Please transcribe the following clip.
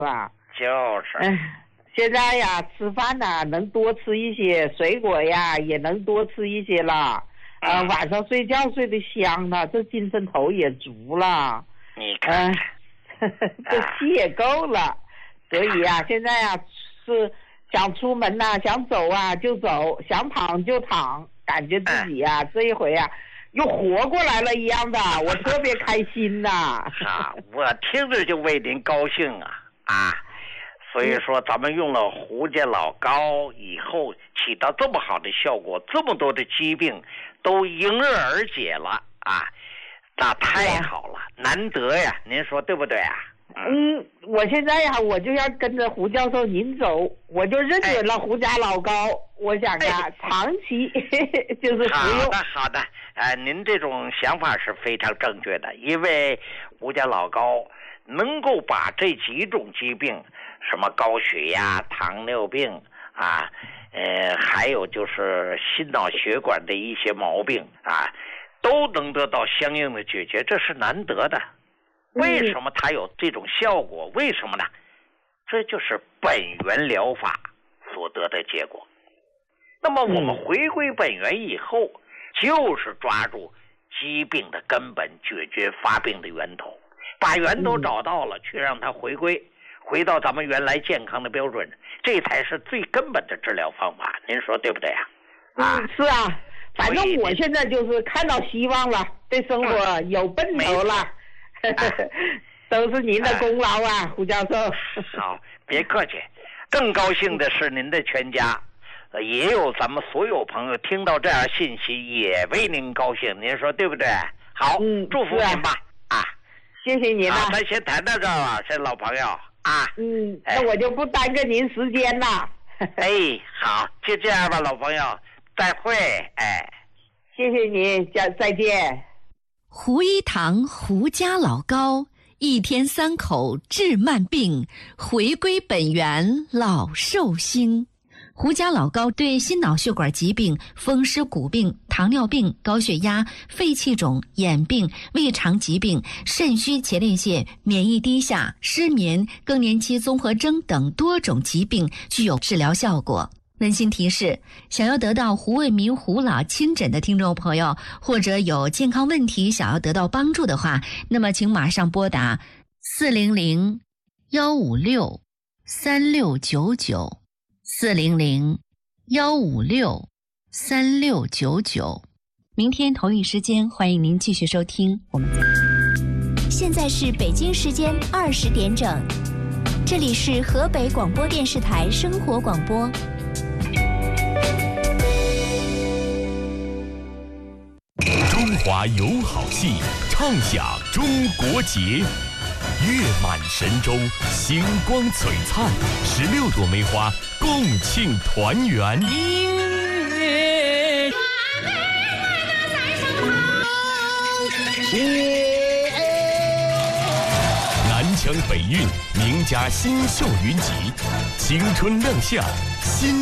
吧？ 就是。 现在呀，吃饭呢能多吃一些水果呀，也能多吃一些了。晚上睡觉睡得香了，这精神头也足了。 你看， 这气也够了。所以呀，现在呀是想出门呐，想走啊就走，想躺就躺，感觉自己呀这一回呀又活过来了一样的，我特别开心呐。 我听着就为您高兴啊！所以说咱们用了胡家老膏以后起到这么好的效果，这么多的疾病都迎刃而解了啊，那太好了，难得呀，您说对不对啊？ 我现在呀，我就要跟着胡教授您走，我就认准了胡家老膏，我想长期就是服用。 好的，您这种想法是非常正确的，因为胡家老膏能够把这几种疾病，什么高血压、糖尿病啊，还有就是心脑血管的一些毛病啊，都能得到相应的解决，这是难得的。为什么它有这种效果？为什么呢？这就是本源疗法所得的结果。那么我们回归本源以后，就是抓住疾病的根本，解决发病的源头，把源头找到了，去让它回到咱们原来健康的标准，这才是最根本的治疗方法。您说对不对啊？ 是啊，反正我现在就是看到希望了，对生活有奔头了。都是您的功劳啊，胡教授。 好，别客气。更高兴的是您的全家，也有咱们所有朋友听到这样信息也为您高兴，您说对不对？好，祝福您吧。 谢谢您了。 好，咱先谈到这儿了，这老朋友啊。 那我就不耽搁您时间了。 好，就这样吧，老朋友，再会。 谢谢您，再见。 胡一堂胡家老膏，1天3口治慢病，回归本源老寿星。胡家老膏对心脑血管疾病、风湿骨病、糖尿病、高血压、肺气肿、眼病、胃肠疾病、肾虚前列腺、免疫低下、失眠、更年期综合征等多种疾病具有治疗效果。温馨提示：想要得到胡卫民胡老亲诊的听众朋友，或者有健康问题想要得到帮助的话，那么请马上拨打400-156-3699，400-156-3699。明天同一时间，欢迎您继续收听。我们现在是北京时间20点整，这里是河北广播电视台生活广播。 中华有好戏，唱响中国节。月满神州，星光璀璨，16朵梅花共庆团圆。南腔北韵，名家新秀云集，青春亮相，新